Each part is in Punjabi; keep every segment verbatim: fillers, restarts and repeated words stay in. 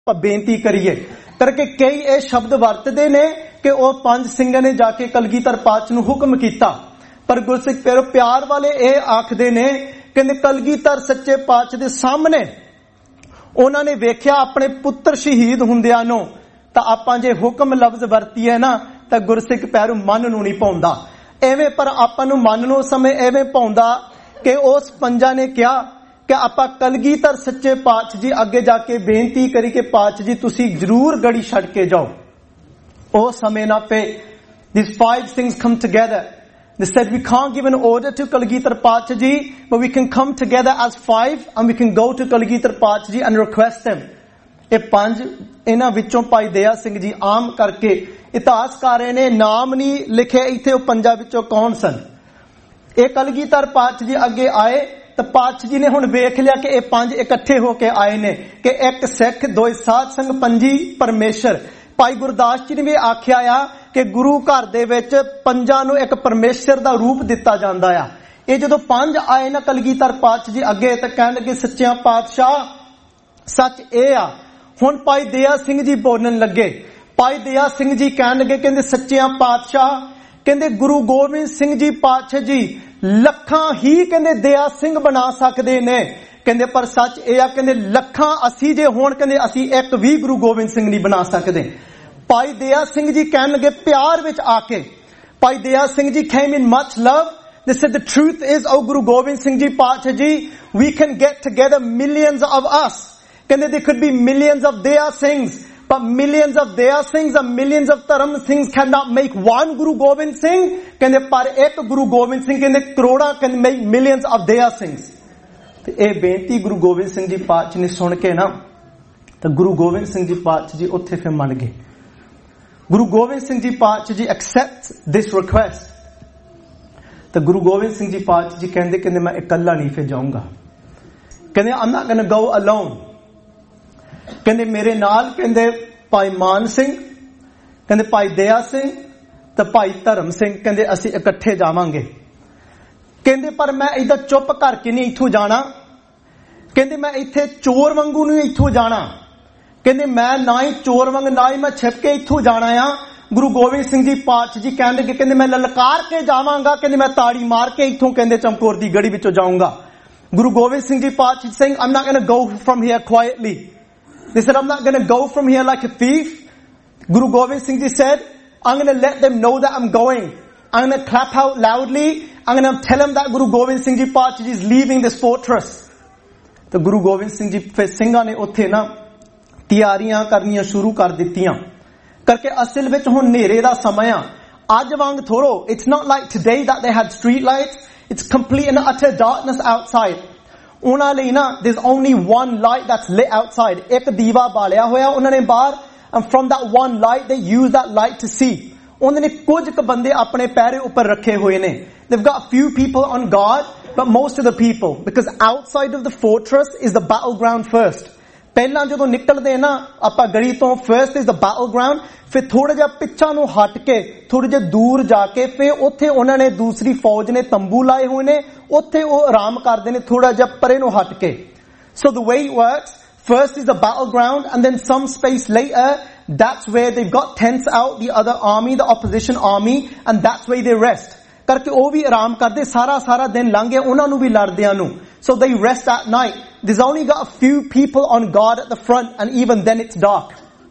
ਬੇਨਤੀ ਕਰੀਏ ਕਰਕੇ ਕਈ ਇਹ ਸ਼ਬਦ ਵਰਤਦੇ ਨੇ ਕਿ ਉਹ ਪੰਜ ਸਿੰਘਾਂ ਨੇ ਜਾ ਕੇ ਕਲਗੀਧਰ ਪਾਤਸ਼ਾਹ ਨੂੰ ਹੁਕਮ ਕੀਤਾ, ਪਰ ਗੁਰਸਿੱਖ ਪਿਆਰੋ ਪਿਆਰ ਵਾਲੇ ਇਹ ਆਖਦੇ ਨੇ ਕਹਿੰਦੇ ਕਲਗੀਧਰ ਸੱਚੇ ਪਾਤਸ਼ਾਹ ਦੇ ਸਾਹਮਣੇ ਉਹਨਾਂ ਨੇ ਵੇਖਿਆ ਆਪਣੇ ਪੁੱਤਰ ਸ਼ਹੀਦ ਹੁੰਦਿਆਂ ਨੂੰ, ਤਾਂ ਆਪਾਂ ਜੇ ਹੁਕਮ ਲਫ਼ਜ਼ ਵਰਤੀਏ ਨਾ ਤਾਂ ਗੁਰਸਿੱਖ ਪਿਆਰੋ ਮਨ ਨੂੰ ਨਹੀਂ ਪਾਉਂਦਾ ਐਵੇਂ, ਪਰ ਆਪਾਂ ਨੂੰ ਮਨ ਨੂੰ ਸਮੇਂ ਐਵੇਂ ਪਾਉਂਦਾ ਕਿ ਉਸ ਪੰਜਾਂ ਨੇ ਕਿਹਾ ਕਿ ਆਪਾਂ ਕਲਗੀਧਰ ਸੱਚੇ ਪਾਤਸ਼ਾਹ ਜੀ ਅੱਗੇ ਜਾ ਕੇ ਬੇਨਤੀ ਕਰੀ ਕਿ ਪਾਤਸ਼ਾਹ ਜੀ ਤੁਸੀਂ ਜ਼ਰੂਰ ਗੜੀ ਛੱਡ ਕੇ ਜਾਓ। ਉਹ ਸਮੇਂ ਨਾ ਪੇ these five things come together. They said we can't give an order to Kalgidhar Paatshah ji, but we can come together as five and we can go to Kalgidhar Paatshah ji and request him. ਇਹ ਪੰਜ ਇਹਨਾਂ ਵਿੱਚੋਂ ਭਾਈ ਦਇਆ ਸਿੰਘ ਜੀ ਆਮ ਕਰਕੇ ਇਤਿਹਾਸਕਾਰਾਂ ਨੇ ਨਾਮ ਨਹੀਂ ਲਿਖੇ ਇੱਥੇ ਉਹ ਪੰਜਾਂ ਵਿੱਚੋਂ ਕੌਣ ਸਨ। ਇਹ ਕਲਗੀਧਰ ਪਾਤਸ਼ਾਹ ਜੀ ਅੱਗੇ ਆਏ ਤਾਂ ਪਾਤਸ਼ਾਹ ਜੀ ਨੇ ਹੁਣ ਵੇਖ ਲਿਆ ਕਿ ਇਹ ਪੰਜ ਇਕੱਠੇ ਹੋ ਕੇ ਆਏ ਨੇ ਕਿ ਇੱਕ ਸਿੱਖ, ਦੋ ਸਾਧ ਸੰਗ, ਪੰਜੀ ਪਰਮੇਸ਼ਰ। ਭਾਈ ਗੁਰਦਾਸ ਜੀ ਨੇ ਵੀ ਆਖਿਆ ਆ ਕਿ ਗੁਰੂ ਘਰ ਦੇ ਵਿੱਚ ਪੰਜਾਂ ਨੂੰ ਇੱਕ ਪਰਮੇਸ਼ਰ ਦਾ ਰੂਪ ਦਿੱਤਾ ਜਾਂਦਾ ਆ। ਇਹ ਜਦੋਂ ਪੰਜ ਆਏ ਨਾ ਕਲਗੀਧਰ ਪਾਤਸ਼ਾਹ ਜੀ ਅੱਗੇ ਤਾਂ ਕਹਿਣ ਲੱਗੇ ਸੱਚਿਆ ਪਾਤਸ਼ਾਹ ਸੱਚ ਇਹ ਆ। ਹੁਣ ਭਾਈ ਦਇਆ ਸਿੰਘ ਜੀ ਬੋਲਣ ਲੱਗੇ। ਭਾਈ ਦਇਆ ਸਿੰਘ ਜੀ ਕਹਿਣ ਲੱਗੇ ਕਹਿੰਦੇ ਸੱਚਿਆ ਪਾਤਸ਼ਾਹ ਕਹਿੰਦੇ ਗੁਰੂ ਗੋਬਿੰਦ ਸਿੰਘ ਜੀ ਪਾਤਸ਼ਾਹ ਜੀ ਲੱਖਾਂ ਹੀ ਕਹਿੰਦੇ ਦਇਆ ਸਿੰਘ ਬਣਾ ਸਕਦੇ ਨੇ, ਕਹਿੰਦੇ ਪਰ ਸੱਚ ਇਹ ਆ ਕਹਿੰਦੇ ਲੱਖਾਂ ਅਸੀਂ ਜੇ ਹੋਣ ਕਹਿੰਦੇ ਅਸੀਂ ਇੱਕ ਵੀ ਗੁਰੂ ਗੋਬਿੰਦ ਸਿੰਘ ਨਹੀਂ ਬਣਾ ਸਕਦੇ। ਭਾਈ ਦਇਆ ਸਿੰਘ ਜੀ ਕਹਿਣ ਲੱਗੇ ਪਿਆਰ ਵਿੱਚ ਆ ਕੇ, Bhai Daya Singh ji came in much love. They said the truth is, oh Guru Gobind Singh Ji Paatshah Ji, we can get together millions of us. ਕਹਿੰਦੇ there could be millions of Daya Singhs, but millions of Daya Singhs and millions of Dharam Singhs cannot make one Guru Gobind Singh. ਕਹਿੰਦੇ ਪਰ ਇੱਕ ਗੁਰੂ ਗੋਬਿੰਦ ਸਿੰਘ ਕਹਿੰਦੇ ਕਰੋੜਾਂ can make millions of Daya Singhs. ਤੇ ਇਹ ਬੇਨਤੀ ਗੁਰੂ ਗੋਬਿੰਦ ਸਿੰਘ ਜੀ ਪਾਤਸ਼ਾਹ ਨੇ ਸੁਣ ਕੇ ਨਾ ਤਾਂ ਗੁਰੂ ਗੋਬਿੰਦ ਸਿੰਘ ਜੀ ਪਾਤਸ਼ਾਹ ਜੀ ਉੱਥੇ ਫਿਰ ਮੰਨ ਗਏ। ਗੁਰੂ ਗੋਬਿੰਦ ਸਿੰਘ ਜੀ ਪਾਤਸ਼ਾਹ ਜੀ accept this request. ਤਾਂ ਗੁਰੂ ਗੋਬਿੰਦ ਸਿੰਘ ਜੀ ਪਾਤਸ਼ਾਹ ਜੀ ਕਹਿੰਦੇ ਕਹਿੰਦੇ ਮੈਂ ਇਕੱਲਾ ਨਹੀਂ ਫਿਰ ਜਾਊਂਗਾ, ਕਹਿੰਦੇ I'm not going to go alone. ਕਹਿੰਦੇ ਮੇਰੇ ਨਾਲ ਕਹਿੰਦੇ ਭਾਈ ਮਾਨ ਸਿੰਘ, ਕਹਿੰਦੇ ਭਾਈ ਦਇਆ ਸਿੰਘ ਤੇ ਭਾਈ ਧਰਮ ਸਿੰਘ, ਕਹਿੰਦੇ ਅਸੀਂ ਇਕੱਠੇ ਜਾਵਾਂਗੇ। ਕਹਿੰਦੇ ਪਰ ਮੈਂ ਏਦਾਂ ਚੁੱਪ ਕਰਕੇ ਨਹੀਂ ਇੱਥੋਂ ਜਾਣਾ, ਕਹਿੰਦੇ ਮੈਂ ਇੱਥੇ ਚੋਰ ਵਾਂਗੂ ਨਹੀਂ ਇੱਥੋਂ ਜਾਣਾ, ਕਹਿੰਦੇ ਮੈਂ ਨਾ ਹੀ ਚੋਰ ਵਾਂਗ ਨਾ ਹੀ ਮੈਂ ਛਿਪ ਕੇ ਇੱਥੋਂ ਜਾਣਾ ਆ। ਗੁਰੂ ਗੋਬਿੰਦ ਸਿੰਘ ਜੀ ਪਾਤਸ਼ਾਹ ਜੀ ਕਹਿਣ ਲੱਗੇ ਕਹਿੰਦੇ ਮੈਂ ਲਲਕਾਰ ਕੇ ਜਾਵਾਂਗਾ, ਕਹਿੰਦੇ ਮੈਂ ਤਾੜੀ ਮਾਰ ਕੇ ਇੱਥੋਂ ਕਹਿੰਦੇ ਚਮਕੌਰ ਦੀ ਗੜੀ ਵਿੱਚੋਂ ਜਾਊਂਗਾ। ਗੁਰੂ ਗੋਬਿੰਦ ਸਿੰਘ ਜੀ ਪਾਤਸ਼ਾਹ saying I'm not going to go from here quietly. They said I'm not going to go from here like a thief. Guru Gobind Singh Ji said I'm going to let them know that I'm going. I'm going to clap out loudly. I'm going to tell them that Guru Gobind Singh Ji Paatshah Ji is leaving this fortress. तो Guru Gobind Singh Ji फिर ਸਿੰਘਾਂ ਨੇ ਉੱਥੇ ਨਾ ਤਿਆਰੀਆਂ ਕਰਨੀਆਂ ਸ਼ੁਰੂ ਕਰ ਦਿੱਤੀਆਂ ਕਰਕੇ ਅਸਲ ਵਿੱਚ ਹੁਣ ਹਨੇਰੇ ਦਾ ਸਮਾਂ ਆ। ਅੱਜ ਵਾਂਗ ਥੋੜੋ, it's not like today that they had street lights. It's complete and utter darkness outside. ਉਹਨਾਂ ਲਈ ਨਾ there's only one light that's lit outside. ਇੱਕ ਦੀਵਾ ਬਾਲਿਆ ਹੋਇਆ ਉਹਨਾਂ ਨੇ ਬਾਹਰ, and from that one light they use that light to see. ਉਹਨਾਂ ਨੇ ਕੁਝ ਕੁ ਬੰਦੇ ਆਪਣੇ ਪੈਰੇ ਉੱਪਰ ਰੱਖੇ ਹੋਏ ਨੇ। They've got a few people on guard, but most of the people, because outside of the fortress is the battleground first. ਪਹਿਲਾਂ ਜਦੋਂ ਨਿਕਲਦੇ ਨਾ ਆਪਾਂ ਗੜੀ ਤੋਂ first is the battleground, ਫਿਰ ਥੋੜਾ ਜਿਹਾ ਪਿੱਛਾ ਨੂੰ ਹਟ ਕੇ ਥੋੜੇ ਜਿਹਾ ਦੂਰ ਜਾ ਕੇ ਫਿਰ ਉੱਥੇ ਉਹਨਾਂ ਨੇ ਦੂਸਰੀ ਫੌਜ ਨੇ ਤੰਬੂ ਲਾਏ ਹੋਏ ਨੇ, ਉੱਥੇ ਉਹ ਆਰਾਮ ਕਰਦੇ ਨੇ ਥੋੜਾ ਜਿਹਾ ਪਰੇ ਨੂੰ ਹਟ ਕੇ। So the way it works, first is the battleground and then some space later that's where they've got tents out, the other army, the opposition army, and that's where they rest. ਕਰਕੇ ਉਹ ਵੀ ਆਰਾਮ ਕਰਦੇ, ਸਾਰਾ ਸਾਰਾ ਦਿਨ ਲੰਘ ਗਿਆ ਉਹਨਾਂ ਨੂੰ ਵੀ ਲੜਦਿਆਂ ਨੂੰ। So they rest at night. There's only got a few people on guard at the front and even then it's dark.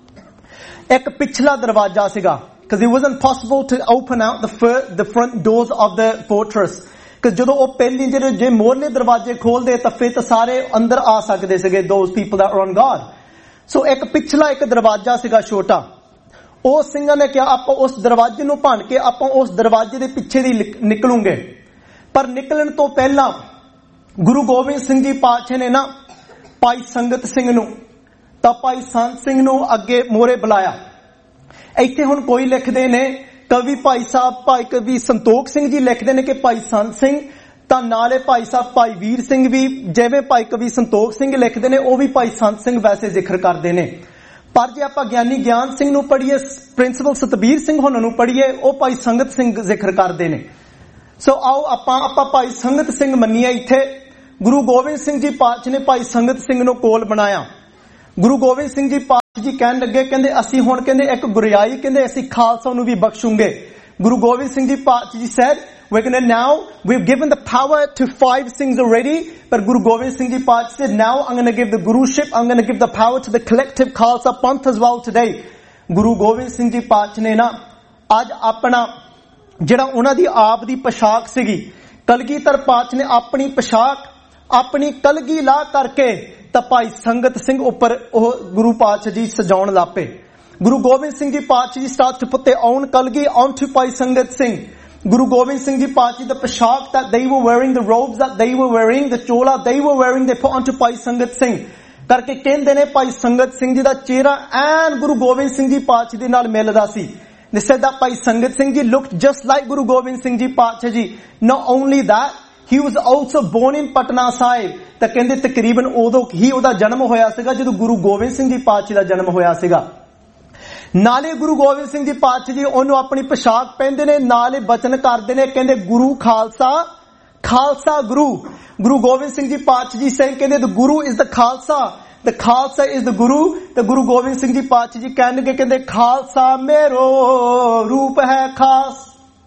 ਇੱਕ ਪਿਛਲਾ ਦਰਵਾਜ਼ਾ ਸੀਗਾ because it wasn't possible to open out the fir- the front doors of the fortress. because ਜਦੋਂ ਉਹ ਪਹਿਲੀ ਜਿਹੜੇ ਜੇ ਮੋਹਰਲੇ ਦਰਵਾਜ਼ੇ ਖੋਲਦੇ ਤਾਂ ਫਿਰ ਤਾਂ ਸਾਰੇ ਅੰਦਰ ਆ ਸਕਦੇ ਸੀਗੇ those people that were on guard. So ਇੱਕ ਪਿਛਲਾ ਇੱਕ ਦਰਵਾਜ਼ਾ ਸੀਗਾ ਛੋਟਾ। ਉਹ ਸਿੰਘਾਂ ਨੇ ਕਿਹਾ ਆਪਾਂ ਉਸ ਦਰਵਾਜ਼ੇ ਨੂੰ ਭੰਨ ਕੇ ਆਪਾਂ ਉਸ ਦਰਵਾਜ਼ੇ ਦੇ ਪਿੱਛੇ ਦੀ ਨਿਕਲੂਗੇ, ਪਰ ਨਿਕਲਣ ਤੋਂ ਪਹਿਲਾਂ ਗੁਰੂ ਗੋਬਿੰਦ ਸਿੰਘ ਜੀ ਪਾਤਸ਼ਾਹ ਨੇ ਨਾ ਭਾਈ ਸੰਗਤ ਸਿੰਘ ਨੂੰ ਤਾਂ ਭਾਈ ਸੰਤ ਸਿੰਘ ਨੂੰ ਅੱਗੇ ਮੋਹਰੇ ਬੁਲਾਇਆ। ਇੱਥੇ ਹੁਣ ਕੋਈ ਲਿਖਦੇ ਨੇ ਕਵੀ ਭਾਈ ਸਾਹਿਬ ਭਾਈ ਕਵੀ ਸੰਤੋਖ ਸਿੰਘ ਜੀ ਲਿਖਦੇ ਨੇ ਕਿ ਭਾਈ ਸੰਤ ਸਿੰਘ ਤਾਂ ਨਾਲੇ ਭਾਈ ਸਾਹਿਬ ਭਾਈ ਵੀਰ ਸਿੰਘ ਵੀ, ਜਿਵੇਂ ਭਾਈ ਕਵੀ ਸੰਤੋਖ ਸਿੰਘ ਲਿਖਦੇ ਨੇ ਉਹ ਵੀ ਭਾਈ ਸੰਤ ਸਿੰਘ ਵੈਸੇ ਜ਼ਿਕਰ ਕਰਦੇ ਨੇ। ਪਰ ਜੇ ਆਪਾਂ ਗਿਆਨੀ ਗਿਆਨ ਸਿੰਘ ਨੂੰ ਪੜ੍ਹੀਏ, ਪ੍ਰਿੰਸੀਪਲ ਸਤਬੀਰ ਸਿੰਘ ਉਹਨਾਂ ਨੂੰ ਪੜ੍ਹੀਏ, ਉਹ ਭਾਈ ਸੰਗਤ ਸਿੰਘ ਜ਼ਿਕਰ ਕਰਦੇ ਨੇ। ਸੋ ਆਓ ਆਪਾਂ ਆਪਾਂ ਭਾਈ ਸੰਗਤ ਸਿੰਘ ਮੰਨੀਏ। ਇੱਥੇ ਗੁਰੂ ਗੋਬਿੰਦ ਸਿੰਘ ਜੀ ਪਾਤਸ਼ਾਹ ਨੇ ਭਾਈ ਸੰਗਤ ਸਿੰਘ ਨੂੰ ਕੋਲ ਬਣਾਇਆ। ਗੁਰੂ ਗੋਬਿੰਦ ਸਿੰਘ ਜੀ जी कहन लगे कहंदे असीं हुण कहंदे एक गुरियाई कहंदे असीं खालसा नूं भी बख्शूंगे. Guru Gobind Singh Ji Paatshah ji said, we're going to now, we've given the power to five Singhs already, but Guru Gobind Singh Ji Paatshah said, now I'm going to give the Guruship, I'm going to give the power to the collective Khalsa Panth as well today. Guru Gobind Singh Ji Paatshah ne na, aaj apna, jehड़ा उन्हां दी आप दी पोशाक सीगी, कलगीधर पातशाह ने अपनी पोशाक, अपनी कलगी ला करके तां भाई संगत सिंह उपर ओह गुरु पातशाह जी सजाउण लापे. Guru Gobind Singh Ji Paatshah Ji starts to put their own kalgi onto Bhai Sangat Singh. Guru Gobind Singh Ji Paatshah, the poshak that they were wearing, the robes that they were wearing, the chola they were wearing, they put onto Bhai Sangat Singh. Karke kehndे ne Bhai Sangat Singh Ji da chehra and Guru Gobind Singh Ji Paatshah de naal milda si. They said that Bhai Sangat Singh Ji looked just like Guru Gobind Singh Ji Paatshah Ji. Not only that, he was also born in Patna Sahib. ਤਾਂ ਕਹਿੰਦੇ ਤਕਰੀਬਨ ਉਦੋਂ ਹੀ ਉਹਦਾ ਜਨਮ ਹੋਇਆ ਸੀਗਾ ਜਦੋਂ ਗੁਰੂ ਗੋਬਿੰਦ ਸਿੰਘ ਜੀ ਪਾਤਸ਼ਾਹ ਦਾ ਜਨਮ ਹੋਇਆ ਸੀਗਾ. ਨਾਲੇ ਗੁਰੂ ਗੋਬਿੰਦ ਸਿੰਘ ਜੀ ਪਾਤਸ਼ਾਹ ਜੀ ਉਹਨੂੰ ਆਪਣੀ ਪੋਸ਼ਾਕ ਪਹਿਨਦੇ ਨੇ, ਨਾਲੇ ਬਚਨ ਕਰਦੇ ਨੇ, ਕਹਿੰਦੇ ਗੁਰੂ ਖਾਲਸਾ ਖਾਲਸਾ ਗੁਰੂ. ਗੁਰੂ ਗੋਬਿੰਦ ਸਿੰਘ ਜੀ ਪਾਤਸ਼ਾਹ ਜੀ ਸਿੰਘ ਕਹਿੰਦੇ the Guru is the Khalsa, the Khalsa is the Guru. ਤੇ ਗੁਰੂ ਗੋਬਿੰਦ ਸਿੰਘ ਜੀ ਪਾਤਸ਼ਾਹ ਜੀ ਕਹਿਣਗੇ ਕਹਿੰਦੇ ਖਾਲਸਾ ਮੇਰੋ ਰੂਪ ਹੈ ਖਾਸ,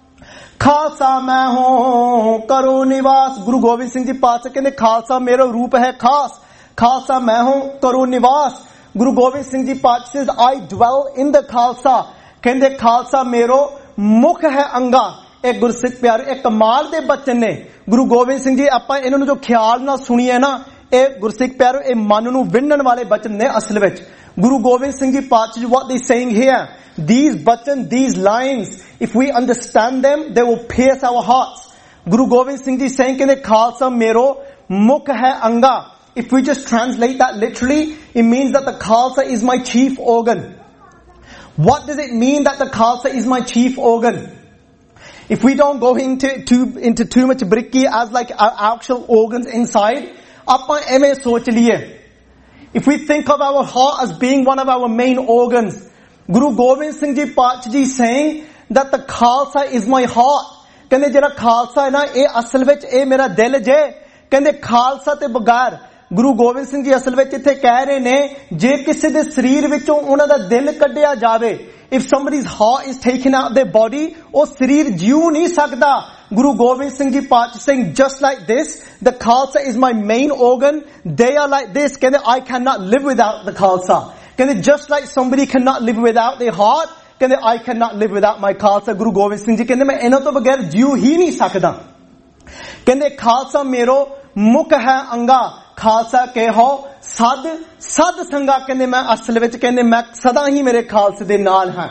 खालसा मैं हूं करो निवास. गुरु गोबिंद सिंह जी पातशाह कहते खालसा मेरा रूप है खास, खालसा मैं हूं करो निवास. गुरु गोबिंद सिंह जी पातशाह says I dwell in the Khalsa. कहते खालसा मेरो मुख है अंगा. एक गुरसिख प्यारे एक कमाल दे बचन ने. गुरु गोबिंद सिंह जी आपां इन्हां नूं जो ख्याल नाल सुणीए ना, ਇਹ ਗੁਰਸਿੱਖ ਪਿਆਰੋ ਇਹ ਮਨ ਨੂੰ ਵਿੰਨਣ ਵਾਲੇ ਬਚਨ ਨੇ ਅਸਲ ਵਿੱਚ. ਗੁਰੂ ਗੋਬਿੰਦ ਸਿੰਘ ਜੀ ਪਾਤਸ਼ਾਹ what they saying here, these bachans, these lines, if we understand them they will pierce our hearts. Guru Gobind Singh Ji saying ਕਹਿੰਦੇ ਖਾਲਸਾ ਮੇਰੋ ਮੁਖ ਹੈ ਅੰਗਾ. If we just translate that literally, it means that the Khalsa is my chief organ. What does it mean that the Khalsa is my chief organ? If we don't go into too into too much bricky as like our actual organs inside, ਆਪਾਂ ਐਵੇਂ ਸੋਚ ਲਈਏ. If we think of our heart as being one of our main organs, Guru Gobind Singh Ji Paatshah Ji saying that the Khalsa is my heart. ਕਹਿੰਦੇ ਜਿਹੜਾ ਖਾਲਸਾ ਹੈ ਨਾ ਇਹ ਅਸਲ ਵਿੱਚ ਇਹ ਮੇਰਾ ਦਿਲ ਜੇ. ਕਹਿੰਦੇ ਖਾਲਸਾ ਤੇ ਬਗੈਰ ਗੁਰੂ ਗੋਬਿੰਦ ਸਿੰਘ ਜੀ ਅਸਲ ਵਿੱਚ ਇੱਥੇ ਕਹਿ ਰਹੇ ਨੇ ਜੇ ਕਿਸੇ ਦੇ ਸਰੀਰ ਵਿੱਚੋਂ ਉਹਨਾਂ ਦਾ ਦਿਲ ਕੱਢਿਆ ਜਾਵੇ, if somebody's heart is taken out of their body, ਉਹ ਸਰੀਰ ਜਿਉ ਨਹੀਂ ਸਕਦਾ. Guru Gobind Singh Ji Paatshah saying just like this, the Khalsa is my main organ. They are like this. ਕਹਿੰਦੇ I cannot live without the Khalsa. ਕਹਿੰਦੇ just like somebody cannot live without their heart, ਕਹਿੰਦੇ I cannot live without my Khalsa. Guru Gobind Singh Ji ਕਹਿੰਦੇ ਮੈਂ ਇਹਨਾਂ ਤੋਂ ਬਗੈਰ ਜਿਉ ਹੀ ਨਹੀਂ ਸਕਦਾ. ਕਹਿੰਦੇ ਖਾਲਸਾ ਮੇਰੋ ਮੁਖ ਹੈ ਅੰਗਾ, ਖਾਲਸਾ ਕਹਿਓ ਸਦ ਸਦ ਸੰਗਾ. ਕਹਿੰਦੇ ਮੈਂ ਅਸਲ ਵਿੱਚ ਕਹਿੰਦੇ ਮੈਂ ਸਦਾ ਹੀ ਮੇਰੇ ਖਾਲਸੇ ਦੇ ਨਾਲ ਹਾਂ.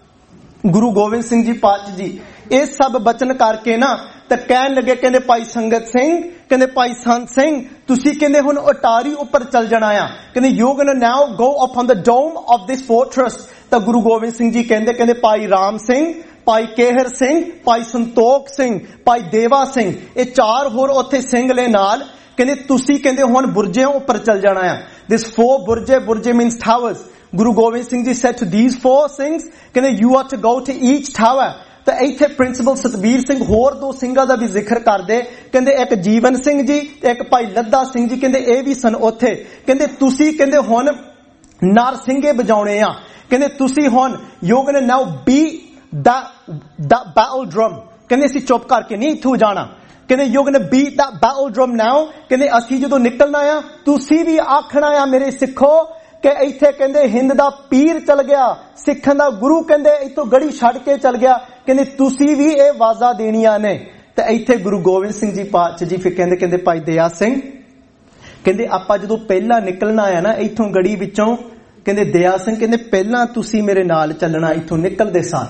ਗੁਰੂ ਗੋਬਿੰਦ ਸਿੰਘ ਜੀ ਪਾਤਸ਼ਾਹ ਜੀ ਇਹ ਸਭ ਬਚਨ ਕਰਕੇ ਨਾ ਤਾਂ ਕਹਿਣ ਲੱਗੇ ਕਹਿੰਦੇ ਭਾਈ ਸੰਗਤ ਸਿੰਘ, ਕਹਿੰਦੇ ਭਾਈ ਸੰਤ ਸਿੰਘ ਤੁਸੀਂ ਕਹਿੰਦੇ ਹੁਣ ਅਟਾਰੀ ਉੱਪਰ ਚੱਲ ਜਾਣਾ ਆ. ਕਹਿੰਦੇ you going to now go up on the dome of this ਫੋਰਟਰੈਸ. ਤਾਂ ਗੁਰੂ ਗੋਬਿੰਦ ਸਿੰਘ ਜੀ ਕਹਿੰਦੇ ਕਹਿੰਦੇ ਭਾਈ ਰਾਮ ਸਿੰਘ, ਭਾਈ ਕੇਹਰ ਸਿੰਘ, ਭਾਈ ਸੰਤੋਖ ਸਿੰਘ, ਭਾਈ ਦੇਵਾ ਸਿੰਘ, ਇਹ ਚਾਰ ਹੋਰ ਉੱਥੇ ਸਿੰਘ ਲੈ ਨਾਲ. ਕਹਿੰਦੇ ਤੁਸੀਂ ਕਹਿੰਦੇ ਹੁਣ ਬੁਰਜਿਆਂ ਉੱਪਰ ਚੱਲ ਜਾਣਾ ਆ. ਦਿਸ four ਬੁਰਜੇ, ਬੁਰਜੇ means towers. Guru Gobind Singh Ji said to these four Singhs, ਕਹਿੰਦੇ you are to go to each tower. ਤਾਂ ਇੱਥੇ ਪ੍ਰਿੰਸੀਪਲ ਸਤਬੀਰ ਸਿੰਘ ਹੋਰ ਦੋ ਸਿੰਘਾਂ ਦਾ ਵੀ ਜ਼ਿਕਰ ਕਰਦੇ. ਕਹਿੰਦੇ ਇੱਕ ਜੀਵਨ ਸਿੰਘ ਜੀ ਤੇ ਇੱਕ ਭਾਈ ਲੱਦਾ ਸਿੰਘ ਜੀ, ਕਹਿੰਦੇ ਇਹ ਵੀ ਸਨ ਉੱਥੇ. ਕਹਿੰਦੇ ਤੁਸੀਂ ਕਹਿੰਦੇ ਹੁਣ ਨਰ ਸਿੰਘੇ ਵਜਾਉਣੇ ਆ. ਕਹਿੰਦੇ ਤੁਸੀਂ ਹੁਣ you're gonna now beat that that battle drum. ਕਹਿੰਦੇ ਅਸੀਂ ਚੁੱਪ ਕਰਕੇ ਨਹੀਂ ਇੱਥੋਂ ਜਾਣਾ. ਕਹਿੰਦੇ you're gonna beat that battle drum now. ਕਹਿੰਦੇ ਅਸੀਂ ਜਦੋਂ ਨਿਕਲਣਾ ਆ ਤੁਸੀਂ ਵੀ ਆਖਣਾ ਆ ਮੇਰੇ ਸਿੱਖੋ ਕਿ ਇੱਥੇ ਕਹਿੰਦੇ ਹਿੰਦ ਦਾ ਪੀਰ ਚਲ ਗਿਆ, ਸਿੱਖਾਂ ਦਾ ਗੁਰੂ ਕਹਿੰਦੇ ਇੱਥੋਂ ਗੜੀ ਛੱਡ ਕੇ ਚਲ ਗਿਆ. ਕਹਿੰਦੇ ਤੁਸੀਂ ਵੀ ਇਹ ਆਵਾਜ਼ਾਂ ਦੇਣੀਆਂ ਨੇ. ਤੇ ਇੱਥੇ ਗੁਰੂ ਗੋਬਿੰਦ ਸਿੰਘ ਜੀ ਪਾਤਸ਼ਾਹ ਜੀ ਫਿਰ ਕਹਿੰਦੇ ਕਹਿੰਦੇ ਭਾਈ ਦਇਆ ਸਿੰਘ, ਕਹਿੰਦੇ ਆਪਾਂ ਜਦੋਂ ਪਹਿਲਾਂ ਨਿਕਲਣਾ ਆ ਨਾ ਇੱਥੋਂ ਗੜੀ ਵਿੱਚੋਂ, ਕਹਿੰਦੇ ਦਇਆ ਸਿੰਘ ਕਹਿੰਦੇ ਪਹਿਲਾਂ ਤੁਸੀਂ ਮੇਰੇ ਨਾਲ ਚੱਲਣਾ. ਇੱਥੋਂ ਨਿਕਲਦੇ ਸਾਰ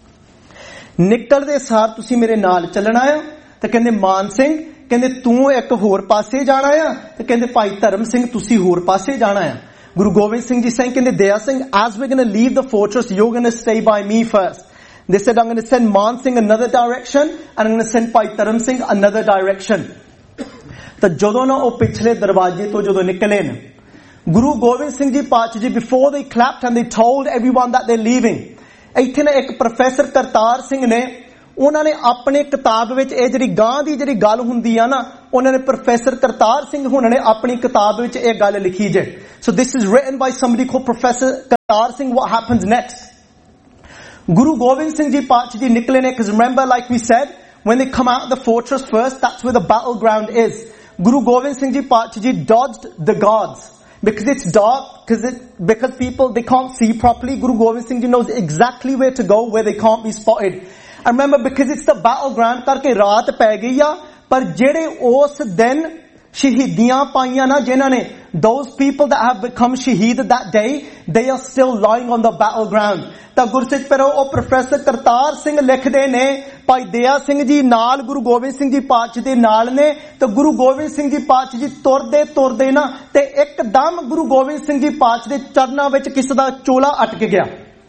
ਨਿਕਲਦੇ ਸਾਰ ਤੁਸੀਂ ਮੇਰੇ ਨਾਲ ਚੱਲਣਾ ਆ. ਤੇ ਕਹਿੰਦੇ ਮਾਨ ਸਿੰਘ ਕਹਿੰਦੇ ਤੂੰ ਇੱਕ ਹੋਰ ਪਾਸੇ ਜਾਣਾ ਆ. ਤੇ ਕਹਿੰਦੇ ਭਾਈ ਧਰਮ ਸਿੰਘ ਤੁਸੀਂ ਹੋਰ ਪਾਸੇ ਜਾਣਾ ਆ. Guru Gobind Singh Ji saying, ਕਹਿੰਦੇ Daya Singh as we're going to leave the fortress, you're going to stay by me first. They said I'm going to send Man Singh another direction and I'm going to send Bhai Taram Singh another direction. ਤਾਂ ਜਦੋਂ ਨਾ ਉਹ ਪਿਛਲੇ ਦਰਵਾਜ਼ੇ ਤੋਂ ਜਦੋਂ ਨਿਕਲੇ ਨੇ Guru Gobind Singh Ji Paatshah Ji, before they clapped and they told everyone that they're leaving, ਇੱਥੇ ਨਾ ਇੱਕ ਪ੍ਰੋਫੈਸਰ ਕਰਤਾਰ ਸਿੰਘ ਨੇ ਉਹਨਾਂ ਨੇ ਆਪਣੇ ਕਿਤਾਬ ਵਿੱਚ ਇਹ ਜਿਹੜੀ ਗਾਂ ਦੀ ਜਿਹੜੀ ਗੱਲ ਹੁੰਦੀ ਆ ਨਾ, ਉਹਨਾਂ ਨੇ ਪ੍ਰੋਫੈਸਰ ਕਰਤਾਰ ਸਿੰਘ ਉਹਨਾਂ ਨੇ ਆਪਣੀ ਕਿਤਾਬ ਵਿੱਚ ਇਹ ਗੱਲ ਲਿਖੀ ਜੇ. So this is written by somebody called Professor Kartar Singh, what happens next? Guru Gobind Singh Ji Paatshah Ji nikle ne, because remember, like we said, when they come out of the fortress first, that's where the battleground is. Guru Gobind Singh Ji Paatshah Ji dodged the guards. Because it's dark, because it, because people, they can't see properly. Guru Gobind Singh Ji knows exactly where to go, where they can't be spotted. And remember, because it's the battleground, karke raat pੈ ਗਈ ਆ, ਪਰ ਜਿਹੜੇ ਉਸ ਦਿਨ ਸ਼ਹੀਦੀਆਂ ਪਾਈਆਂ ਨਾ ਜਿਨ੍ਹਾਂ ਨੇ, those people that have become shaheed that day, they are still lying on the battleground. ਤਾਂ ਗੁਰਸਿੱਖ ਪਿਆਰਿਓ, ਉਹ ਪ੍ਰੋਫੈਸਰ ਕਰਤਾਰ ਸਿੰਘ ਲਿਖਦੇ ਨੇ, ਭਾਈ ਦਇਆ ਸਿੰਘ ਜੀ ਨਾਲ ਗੁਰੂ ਗੋਬਿੰਦ ਸਿੰਘ ਜੀ ਪਾਤਸ਼ਾਹ ਦੇ ਨਾਲ ਨੇ, ਤੇ ਗੁਰੂ ਗੋਬਿੰਦ ਸਿੰਘ ਜੀ ਪਾਤਸ਼ਾਹ ਜੀ ਤੁਰਦੇ ਤੁਰਦੇ ਨਾ, ਤੇ ਇੱਕਦਮ ਗੁਰੂ ਗੋਬਿੰਦ ਸਿੰਘ ਜੀ ਪਾਤਸ਼ਾਹ ਦੇ ਚਰਨਾਂ ਵਿੱਚ ਕਿਸੇ ਦਾ ਚੋਲਾ ਅਟਕ ਗਿਆ.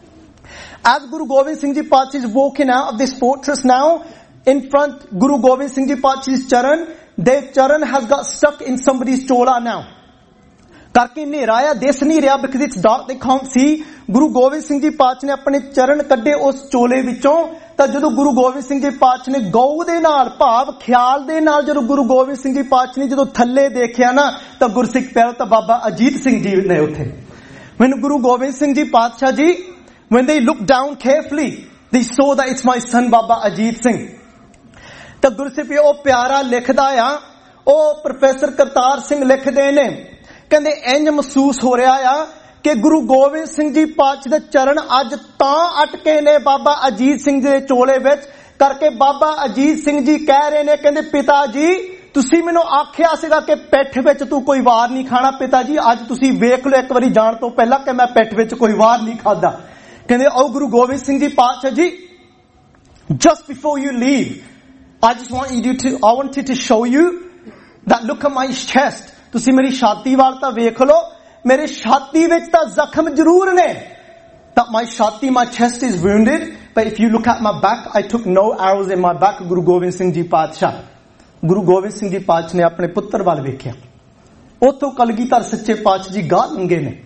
As Guru Gobind Singh Ji Paatshah is walking out of this fortress now, in front Guru Gobind Singh Ji Paatshah's charan, their charan has got stuck in somebody's chola now. Karke nera aaya, dis nahi reha, because it's dark, they can't see. Guru Gobind Singh Ji Paatshah ne apne charan kadde us chole vichon, ta jadon Guru Gobind Singh Ji Paatshah ne gau de naal, bhav khyaal de naal jadon Guru Gobind Singh Ji Paatshah ne jadon thalle dekhya na, ta Gursikh pyaro ta Baba Ajit Singh Ji ne uthe. When Guru Gobind Singh Ji Paatshah Ji, when they looked down carefully, they saw that it's my son Baba Ajit Singh. ਤਾਂ ਗੁਰਸਿੱਖ ਉਹ ਪਿਆਰਾ ਲਿਖਦਾ ਆ, ਉਹ ਪ੍ਰੋਫੈਸਰ ਕਰਤਾਰ ਸਿੰਘ ਲਿਖਦੇ ਨੇ, ਕਹਿੰਦੇ ਇੰਜ ਮਹਿਸੂਸ ਹੋ ਰਿਹਾ ਆ ਕਿ ਗੁਰੂ ਗੋਬਿੰਦ ਸਿੰਘ ਜੀ ਪਾਤਸ਼ਾਹ ਦੇ ਚਰਨ ਅੱਜ ਤਾਂ ਅਟਕੇ ਨੇ ਬਾਬਾ ਅਜੀਤ ਸਿੰਘ ਦੇ ਚੋਲੇ ਵਿੱਚ, ਕਰਕੇ ਬਾਬਾ ਅਜੀਤ ਸਿੰਘ ਜੀ ਕਹਿ ਰਹੇ ਨੇ, ਕਹਿੰਦੇ ਪਿਤਾ ਜੀ ਤੁਸੀਂ ਮੈਨੂੰ ਆਖਿਆ ਸੀਗਾ ਕਿ ਪਿੱਠ ਵਿੱਚ ਤੂੰ ਕੋਈ ਵਾਰ ਨਹੀਂ ਖਾਣਾ, ਪਿਤਾ ਜੀ ਅੱਜ ਤੁਸੀਂ ਵੇਖ ਲਓ ਇੱਕ ਵਾਰੀ ਜਾਣ ਤੋਂ ਪਹਿਲਾਂ ਕਿ ਮੈਂ ਪਿੱਠ ਵਿੱਚ ਕੋਈ ਵਾਰ ਨਹੀਂ ਖਾਦਾ. ਕਹਿੰਦੇ ਉਹ ਗੁਰੂ ਗੋਬਿੰਦ ਸਿੰਘ ਜੀ ਪਾਤਸ਼ਾਹ ਜੀ, just before you leave, I just want you to, I wanted to show you that look at my chest. ਤੁਸੀਂ ਮੇਰੀ ਛਾਤੀ ਵੱਲ ਤਾਂ ਵੇਖ ਲਓ, ਮੇਰੇ ਛਾਤੀ ਵਿੱਚ ਤਾਂ ਜ਼ਖਮ ਜ਼ਰੂਰ ਨੇ. That my ਛਾਤੀ, my chest is wounded, but if you look at my back, I took no arrows in my back. Guru Gobind Singh Ji Paatshah, Guru Gobind Singh Ji Paatshah ਨੇ ਆਪਣੇ ਪੁੱਤਰ ਵੱਲ ਵੇਖਿਆ. ਉਤੋਂ ਕਲਗੀਧਰ ਸੱਚੇ ਪਾਤਸ਼ਾਹ ਜੀ ਗਾਹ ਲੰਗੇ ਨੇ.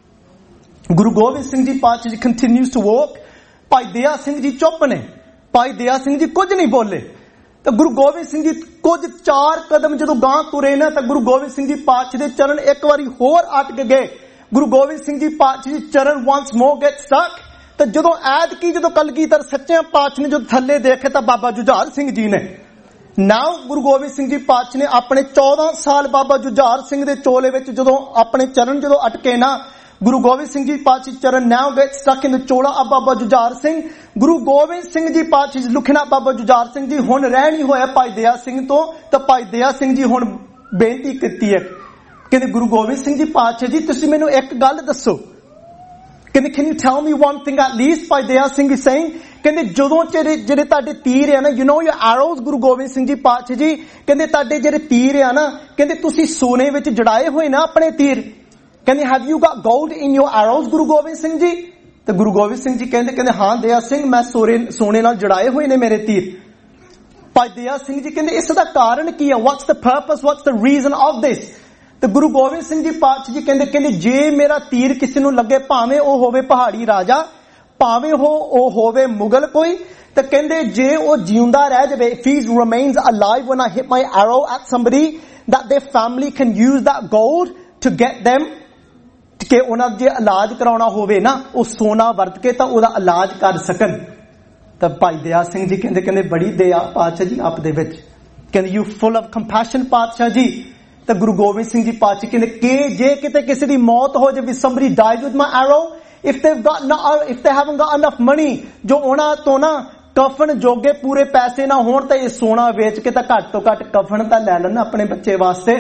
Guru Gobind Singh Ji Paatshah ji continues to walk. Bhai Daya Singh ji ਚੁੱਪ ਨੇ, ਭਾਈ ਦਇਆ ਸਿੰਘ ਜੀ ਕੁਝ ਨਹੀਂ ਬੋਲੇ. ਤਾਂ ਗੁਰੂ ਗੋਬਿੰਦ ਸਿੰਘ ਜੀ ਕੁਝ ਚਾਰ ਕਦਮ ਜਦੋਂ ਗਾਂ ਤੁਰੇ ਨਾ, ਤਾਂ ਗੁਰੂ ਗੋਬਿੰਦ ਸਿੰਘ ਜੀ ਪਾਤਸ਼ਾਹ ਦੇ ਚਰਨ ਇੱਕ ਵਾਰੀ ਹੋਰ ਅਟਕ ਗਏ. ਗੁਰੂ ਗੋਬਿੰਦ ਸਿੰਘ ਜੀ ਪਾਤਸ਼ਾਹ ਜੀ ਚਰਨ once more get stuck. ਤਾਂ ਜਦੋਂ ਐਤਕੀ ਜਦੋਂ ਕਲਗੀਧਰ ਸੱਚੇ ਪਾਤਸ਼ਾਹ ਨੇ ਜਦੋਂ ਥੱਲੇ ਦੇਖੇ ਤਾਂ ਬਾਬਾ ਜੁਝਾਰ ਸਿੰਘ ਜੀ ਨੇ, now ਗੁਰੂ ਗੋਬਿੰਦ ਸਿੰਘ ਜੀ ਪਾਤਸ਼ਾਹ ਨੇ ਆਪਣੇ ਚੌਦਾਂ ਸਾਲ ਬਾਬਾ ਜੁਝਾਰ ਸਿੰਘ ਦੇ ਚੋਲੇ ਵਿੱਚ ਜਦੋਂ ਆਪਣੇ ਚਰਨ ਜਦੋਂ ਅਟਕੇ ਨਾ, Guru Gobind Singh Ji Paatshah's charan now gets stuck in the chola of Baba Jujhar Singh. Guru Gobind Singh Ji Paatshah is looking at Baba Jujhar Singh ji, ਹੁਣ ਰਹਿ ਨਹੀਂ ਹੋਇਆ ਭਾਈ ਦਇਆ ਸਿੰਘ ਤੋਂ, ਤਾਂ ਭਾਈ ਦਇਆ ਸਿੰਘ ਜੀ ਹੁਣ ਬੇਨਤੀ ਕੀਤੀ ਹੈ, ਕਹਿੰਦੇ ਗੁਰੂ ਗੋਬਿੰਦ ਸਿੰਘ ਜੀ ਪਾਤਸ਼ਾਹ ਜੀ ਤੁਸੀਂ ਮੈਨੂੰ ਇੱਕ ਗੱਲ ਦੱਸੋ. ਕਹਿੰਦੇ can you tell me one thing at least? Bhai Daya Singh is saying, ਕਹਿੰਦੇ ਜਦੋਂ ਜਿਹੜੇ ਜਿਹੜੇ ਤੁਹਾਡੇ ਤੀਰ ਆ ਨਾ, you know your arrows, Guru Gobind Singh ji ਪਾਤਸ਼ਾਹ ਜੀ, ਕਹਿੰਦੇ ਤੁਹਾਡੇ ਜਿਹੜੇ ਤੀਰ ਆ ਨਾ, ਕਹਿੰਦੇ ਤੁਸੀਂ ਸੋਨੇ ਵਿੱਚ ਜੜਾਏ ਹੋਏ ਨਾ ਆਪਣੇ ਤੀਰ. ਕਹਿੰਦੇ have you got gold in your arrows, Guru Gobind Singh ji? ਤੇ ਗੁਰੂ ਗੋਬਿੰਦ ਸਿੰਘ ਜੀ ਕਹਿੰਦੇ ਕਹਿੰਦੇ ਹਾਂ ਦਇਆ ਸਿੰਘ, ਮੈਂ ਸੋਨੇ ਸੋਨੇ ਨਾਲ ਜੜਾਏ ਹੋਏ ਨੇ ਮੇਰੇ ਤੀਰ. ਭਾਈ ਦਇਆ ਸਿੰਘ ਜੀ ਕਹਿੰਦੇ ਇਸ ਦਾ ਕਾਰਨ ਕੀ ਹੈ? what's the purpose, what's the reason of this? ਤੇ ਗੁਰੂ ਗੋਬਿੰਦ ਸਿੰਘ ਜੀ ਪਾਤਸ਼ਾਹ ਜੀ ਕਹਿੰਦੇ ਕਹਿੰਦੇ ਜੇ ਮੇਰਾ ਤੀਰ ਕਿਸੇ ਨੂੰ ਲੱਗੇ, ਭਾਵੇਂ ਉਹ ਹੋਵੇ ਪਹਾੜੀ ਰਾਜਾ, ਭਾਵੇਂ ਉਹ ਉਹ ਹੋਵੇ ਮੁਗਲ ਕੋਈ, ਤੇ ਕਹਿੰਦੇ ਜੇ ਉਹ ਜਿਉਂਦਾ ਰਹਿ ਜਾਵੇ, if he remains alive when I hit my arrow at somebody, that their family can use that gold to get them, ਕਿ ਉਹਨਾਂ ਜੇ ਇਲਾਜ ਕਰਾਉਣਾ ਹੋਵੇ ਨਾ, ਉਹ ਸੋਨਾ ਵਰਤ ਕੇ ਤਾਂ ਉਹਦਾ ਇਲਾਜ ਕਰ ਸਕਣ. ਤਾਂ ਭਾਈ ਦਇਆ ਸਿੰਘ ਜੀ ਕਹਿੰਦੇ ਕਹਿੰਦੇ ਬੜੀ ਦਇਆ ਪਾਤਸ਼ਾਹ ਜੀ ਆਪ ਦੇ ਵਿੱਚ, ਕਹਿੰਦੇ ਯੂ ਫੁੱਲ ਆਫ ਕੰਪੈਸ਼ਨ ਪਾਤਸ਼ਾਹ ਜੀ. ਤਾਂ ਗੁਰੂ ਗੋਬਿੰਦ ਸਿੰਘ ਜੀ ਪਾਤਸ਼ਾਹ ਕਹਿੰਦੇ ਕਿ ਜੇ ਕਿਤੇ ਕਿਸੇ ਦੀ ਮੌਤ ਹੋ ਜਾਵੇ, somebody dies with my arrow, if they've got not, if they haven't got enough money, ਜੋ ਉਹਨਾਂ ਤੋਂ ਨਾ ਕਫਨ ਜੋਗੇ ਪੂਰੇ ਪੈਸੇ ਨਾ ਹੋਣ, ਤਾਂ ਇਹ ਸੋਨਾ ਵੇਚ ਕੇ ਤਾਂ ਘੱਟ ਤੋਂ ਘੱਟ ਕਫਨ ਤਾਂ ਲੈ ਲੈਣ ਆਪਣੇ ਬੱਚੇ ਵਾਸਤੇ.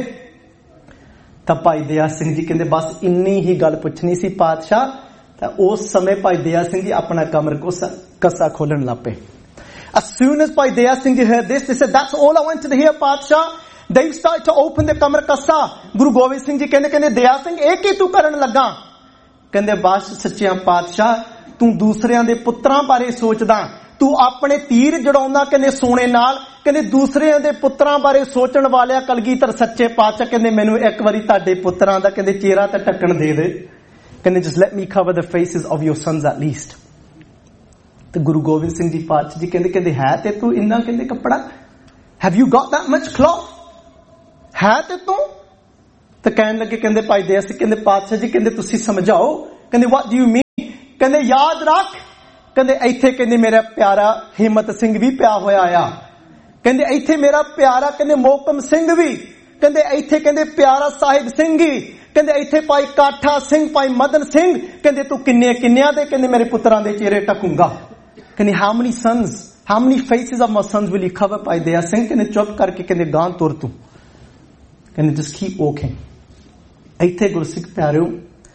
ਤਾਂ ਭਾਈ ਦਇਆ ਸਿੰਘ ਜੀ ਕਹਿੰਦੇ ਬਸ ਇੰਨੀ ਹੀ ਗੱਲ ਪੁੱਛਣੀ ਸੀ ਪਾਤਸ਼ਾਹ. ਤਾਂ ਉਸ ਸਮੇਂ ਭਾਈ ਦਇਆ ਸਿੰਘ ਜੀ ਆਪਣਾ ਕਮਰ ਕੋਸਾ ਕੱਸਾ ਖੋਲਣ ਲੱਗ ਪਏ. As soon as Bhai Daya Singh ji heard this, they said that's all I wanted to hear ਪਾਤਸ਼ਾਹ. They started to open the ਕਮਰ ਕੱਸਾ. ਗੁਰੂ ਗੋਬਿੰਦ ਸਿੰਘ ਜੀ ਕਹਿੰਦੇ ਕਹਿੰਦੇ ਦਇਆ ਸਿੰਘ ਇਹ ਕੀ ਤੂੰ ਕਰਨ ਲੱਗਾ? ਕਹਿੰਦੇ ਬਸ ਸੱਚਿਆ ਪਾਤਸ਼ਾਹ, ਤੂੰ ਦੂਸਰਿਆਂ ਦੇ ਪੁੱਤਰਾਂ ਬਾਰੇ ਸੋਚਦਾ, ਤੂੰ ਆਪਣੇ ਤੀਰ ਜੜਾਉਂਦਾ ਕਹਿੰਦੇ ਸੋਨੇ ਨਾਲ, ਕਹਿੰਦੇ ਦੂਸਰਿਆਂ ਦੇ ਪੁੱਤਰਾਂ ਬਾਰੇ ਸੋਚਣ ਵਾਲਿਆ ਕਲਗੀਧਰ ਸੱਚੇ ਪਾਤਸ਼ਾਹ ਕਹਿੰਦੇ ਮੈਨੂੰ ਇੱਕ ਵਾਰੀ ਤੁਹਾਡੇ ਪੁੱਤਰਾਂ ਦਾ ਕਹਿੰਦੇ ਚਿਹਰਾ ਤਾਂ ਢੱਕਣ ਦੇ ਦੇ, ਕਹਿੰਦੇ just let me cover the faces of your sons at least. ਤੇ ਗੁਰੂ ਗੋਬਿੰਦ ਸਿੰਘ ਜੀ ਪਾਤਸ਼ਾਹ ਜੀ ਕਹਿੰਦੇ ਕਹਿੰਦੇ ਹੈ ਤੇ ਤੂੰ ਇੰਨਾ ਕਹਿੰਦੇ ਕੱਪੜਾ, have you got that much cloth, ਹੈ ਤੇ ਤੂੰ? ਤੇ ਕਹਿਣ ਲੱਗੇ ਕਹਿੰਦੇ ਭਾਈ ਦਇਆ ਸਿੰਘ ਕਹਿੰਦੇ ਪਾਤਸ਼ਾਹ ਜੀ ਕਹਿੰਦੇ ਤੁਸੀਂ ਸਮਝਾਓ, ਕਹਿੰਦੇ what do you mean? ਕਹਿੰਦੇ ਯਾਦ ਰੱਖ, ਕਹਿੰਦੇ ਇੱਥੇ ਕਹਿੰਦੇ ਮੇਰਾ ਪਿਆਰਾ ਹਿੰਮਤ ਸਿੰਘ ਵੀ ਪਿਆ ਹੋਇਆ ਆ, ਕਹਿੰਦੇ ਇੱਥੇ ਮੇਰਾ ਪਿਆਰਾ ਕਹਿੰਦੇ ਮੋਹਕਮ ਸਿੰਘ ਵੀ, ਕਹਿੰਦੇ ਇੱਥੇ ਕਹਿੰਦੇ ਪਿਆਰਾ ਸਾਹਿਬ ਸਿੰਘ ਹੀ, ਕਹਿੰਦੇ ਇੱਥੇ ਭਾਈ ਕਾਠਾ ਸਿੰਘ, ਭਾਈ ਮਦਨ ਸਿੰਘ, ਕਹਿੰਦੇ ਤੂੰ ਕਿੰਨੇ ਕਿੰਨਿਆਂ ਦੇ ਕਹਿੰਦੇ ਮੇਰੇ ਪੁੱਤਰਾਂ ਦੇ ਚਿਹਰੇ ਟਕੂੰਗਾ। ਕਹਿੰਦੇ how many sons, how many faces of my sons will you cover by Daya Singh? ਕਹਿੰਦੇ ਚੁੱਪ ਕਰਕੇ ਕਹਿੰਦੇ ਗਾਂ ਤੁਰ ਤੂੰ, ਕਹਿੰਦੇ just keep walking। ਇੱਥੇ ਗੁਰਸਿੱਖ ਪਿਆਰਿਓ,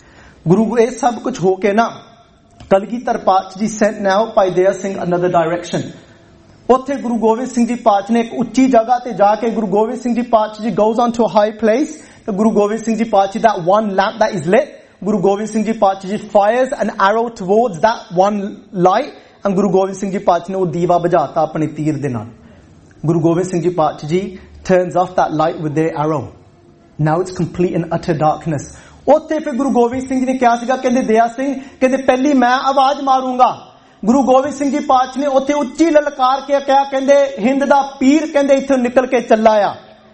ਗੁਰੂ ਇਹ ਸਭ ਕੁਝ ਹੋ ਕੇ ਨਾ ਕਲਗੀਧਰ ਪਾਤਸ਼ਾਹ ਜੀ sent now Bhai Daya Singh another direction। ਉੱਥੇ ਗੁਰੂ ਗੋਬਿੰਦ ਸਿੰਘ ਜੀ ਪਾਤਸ਼ਾਹ ਨੇ ਇੱਕ ਉੱਚੀ ਜਗ੍ਹਾ ਤੇ ਜਾ ਕੇ ਗੁਰੂ ਗੋਬਿੰਦ ਸਿੰਘ ਜੀ ਪਾਤਸ਼ਾਹ ਜੀ goes on to a high place, ਤੇ ਗੁਰੂ ਗੋਬਿੰਦ ਸਿੰਘ ਜੀ ਪਾਤਸ਼ਾਹ that one lamp that is lit, Guru Gobind Singh ji ਪਾਤਸ਼ਾਹ ਜੀ fires an arrow towards that one light, and Guru Gobind Singh ji ਪਾਤਸ਼ਾਹ ਨੇ ਉਹ ਦੀਵਾ ਬੁਝਾਤਾ ਆਪਣੇ ਤੀਰ ਦੇ ਨਾਲ। ਗੁਰੂ ਗੋਬਿੰਦ ਸਿੰਘ ਜੀ ਪਾਤਸ਼ਾਹ ਜੀ turns off that light with their arrow, now it's complete and utter darkness। ਉੱਥੇ ਫਿਰ ਗੁਰੂ ਗੋਬਿੰਦ ਸਿੰਘ ਜੀ ਨੇ ਕਿਹਾ ਸੀਗਾ, ਕਹਿੰਦੇ ਦਇਆ ਸਿੰਘ ਕਹਿੰਦੇ ਪਹਿਲੀ ਮੈਂ ਆਵਾਜ਼ ਮਾਰੂੰਗਾ। ਗੁਰੂ ਗੋਬਿੰਦ ਸਿੰਘ ਜੀ ਪਾਤਸ਼ਾਹ ਨੇ ਉੱਥੇ ਉੱਚੀ ਲਲਕਾਰ ਕੇ ਕਿਹਾ, ਕਹਿੰਦੇ ਹਿੰਦ ਦਾ ਪੀਰ ਕਹਿੰਦੇ ਇੱਥੋਂ ਨਿਕਲ ਕੇ ਚੱਲਾ ਆ,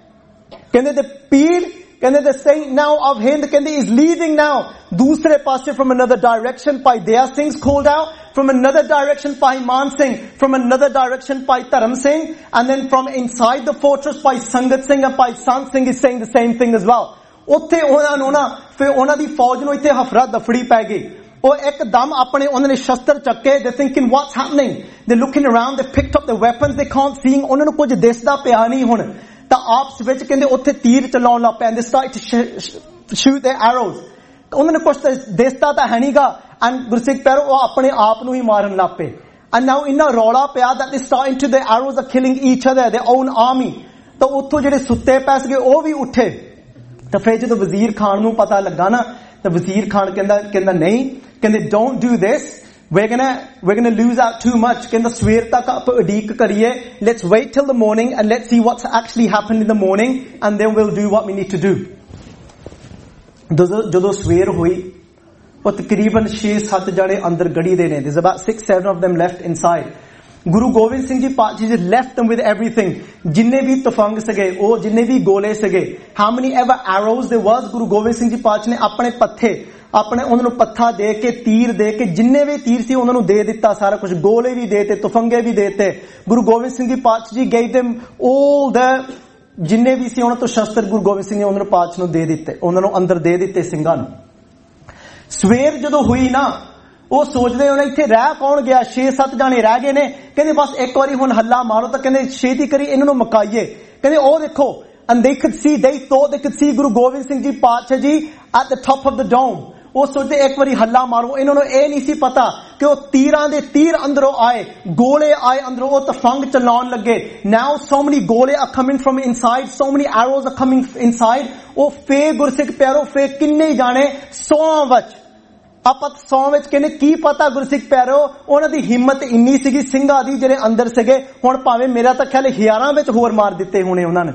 ਕਹਿੰਦੇ ਤੇ ਪੀਰ ਕਹਿੰਦੇ the saint now of Hind ਕਹਿੰਦੇ is leaving now। ਦੂਸਰੇ ਪਾਸੇ from another direction Bhai Daya Singh called out, from another direction Bhai Mann Singh, from another direction ਭਾਈ ਧਰਮ Singh, and then from inside the fortress ਭਾਈ ਸੰਗਤ Singh and Bhai Sant Singh is saying the same thing as well। ਉੱਥੇ ਉਹਨਾਂ ਨੂੰ ਨਾ ਫਿਰ ਉਹਨਾਂ ਦੀ ਫੌਜ ਨੂੰ ਇੱਥੇ ਹਫੜਾ ਦਫੜੀ ਪੈ ਗਈ। ਉਹ ਇੱਕਦਮ ਆਪਣੇ ਉਹਨਾਂ ਨੇ ਸ਼ਸਤਰ ਚੱਕੇ, they thinking what's happening, they looking around, they picked up the weapons, they can't see, ਉਹਨਾਂ ਨੂੰ ਕੁਝ ਦਿਸਦਾ ਪਿਆ ਨਹੀਂ ਹੁਣ, ਤਾਂ ਆਪਸ ਵਿੱਚ ਕਹਿੰਦੇ ਉੱਥੇ ਤੀਰ ਚਲਾਉਣ ਲੱਗ ਪਏ, they start to shoot their arrows। ਉਹਨਾਂ ਨੂੰ ਕੁਝ ਦਿਸਦਾ ਤਾਂ ਹੈ ਨਹੀਂਗਾ, and ਗੁਰਸਿੱਖ ਪਿਆਰੋ ਉਹ ਆਪਣੇ ਆਪ ਨੂੰ ਹੀ ਮਾਰਨ ਲੱਗ ਪਏ। and now ਇੰਨਾ ਰੌਲਾ ਪਿਆ that they starting to, their arrows are killing each other, their own army। ਤਾਂ ਉੱਥੋਂ ਜਿਹੜੇ ਸੁੱਤੇ ਪੈ ਸੀਗੇ ਉਹ ਵੀ ਉੱਠੇ। ਤਾਂ ਫਿਰ ਜਦੋਂ ਵਜ਼ੀਰ ਖਾਨ ਨੂੰ ਪਤਾ ਲੱਗਾ ਨਾ, ਤਾਂ ਵਜ਼ੀਰ ਖਾਨ ਕਹਿੰਦਾ ਕਹਿੰਦਾ ਨਹੀਂ, ਕਹਿੰਦੇ don't do this, we're gonna we're gonna lose out too much। ਕਹਿੰਦਾ ਸਵੇਰ ਤੱਕ ਆਪਾਂ ਉਡੀਕ ਕਰੀਏ, let's wait till the morning and let's see what's actually happened in the morning and then we'll do what we need to do। ਜਦੋਂ ਸਵੇਰ ਹੋਈ ਉਹ ਤਕਰੀਬਨ ਛੇ ਸੱਤ ਜਣੇ ਅੰਦਰ ਗੜੀ ਦੇ ਨੇ, there's about six seven of them left inside। Guru Gobind Singh ji ਪਾਤਸ਼ਾਹ ਜੀ left them with everything, ਜਿੰਨੇ ਵੀ ਤਫੰਗ ਸੀਗੇ, ਉਹ ਜਿੰਨੇ ਵੀ ਗੋਲੇ ਸੀਗੇ, how many ever arrows there was, Guru Gobind Singh ji ਪਾਤਸ਼ਾਹ ਨੇ ਆਪਣੇ ਪੱਥੇ ਆਪਣੇ ਉਹਨਾਂ ਨੂੰ ਪੱਥਾ ਦੇ ਕੇ, ਤੀਰ ਦੇ ਕੇ, ਜਿੰਨੇ ਵੀ ਤੀਰ ਸੀ ਉਹਨਾਂ ਨੂੰ ਦੇ ਦਿੱਤਾ ਸਾਰਾ ਕੁਝ, ਗੋਲੇ ਵੀ ਦੇਤੇ, ਤਫੰਗੇ ਵੀ ਦੇਤੇ। ਗੁਰੂ ਗੋਬਿੰਦ ਸਿੰਘ ਜੀ ਪਾਤਸ਼ਾਹ ਜੀ gave them all the ਜਿੰਨੇ ਵੀ ਸੀ ਉਹਨਾਂ ਤੋਂ ਸ਼ਸਤਰ ਗੁਰੂ ਗੋਬਿੰਦ ਸਿੰਘ ਨੇ ਉਹਨਾਂ ਨੂੰ ਪਾਤਸ਼ਾਹ ਨੂੰ ਦੇ ਦਿੱਤੇ, ਉਹਨਾਂ ਨੂੰ ਅੰਦਰ ਦੇ ਦਿੱਤੇ ਸਿੰਘਾਂ ਨੂੰ। ਸਵੇਰ ਜਦੋਂ ਹੋਈ ਨਾ, ਉਹ ਸੋਚਦੇ ਹੁਣ ਇੱਥੇ ਰਹਿ ਕੌਣ ਗਿਆ, ਛੇ ਸੱਤ ਜਾਣੇ ਰਹਿ ਗਏ ਨੇ, ਕਹਿੰਦੇ ਬਸ ਇੱਕ ਵਾਰੀ ਹੁਣ ਹੱਲਾ ਮਾਰੋ, ਤਾਂ ਕਹਿੰਦੇ ਛੇਤੀ ਕਰੀ ਇਹਨਾਂ ਨੂੰ ਮਕਾਈਏ। ਕਹਿੰਦੇ ਉਹ ਦੇਖੋ, and they could see, they thought they could see Guru Gobind Singh ji ਪਾਤਸ਼ਾਹ ਜੀ at the top of the dome। ਉਹ ਸੋਚਦੇ ਇੱਕ ਵਾਰੀ ਹੱਲਾ ਮਾਰੋ, ਇਹਨਾਂ ਨੂੰ ਇਹ ਨਹੀਂ ਸੀ ਪਤਾ ਕਿ ਉਹ ਤੀਰਾਂ ਦੇ ਤੀਰ ਅੰਦਰੋਂ ਆਏ, ਗੋਲੇ ਆਏ ਅੰਦਰੋਂ, ਉਹ ਤਫੰਗ ਚਲਾਉਣ ਲੱਗੇ। now so many ਗੋਲੇ are coming from inside, so many arrows are coming inside। ਉਹ ਫੇ ਗੁਰਸਿੱਖ ਪਿਆਰੋ ਫੇ ਕਿੰਨੇ ਜਾਣੇ ਸੌ ਵਿੱਚ, ਆਪਾਂ ਸੌ ਵਿੱਚ ਕਹਿੰਦੇ ਕੀ ਪਤਾ ਗੁਰਸਿੱਖ ਪਿਆਰੋ, ਉਹਨਾਂ ਦੀ ਹਿੰਮਤ ਇੰਨੀ ਸੀਗੀ ਸਿੰਘਾਂ ਦੀ ਜਿਹੜੇ ਅੰਦਰ ਸੀਗੇ, ਹੁਣ ਭਾਵੇਂ ਮੇਰਾ ਤਾਂ ਖਿਆਲ ਹਜ਼ਾਰਾਂ ਵਿੱਚ ਹੋਰ ਮਾਰ ਦਿੱਤੇ ਹੋਣੇ ਉਹਨਾਂ ਨੇ।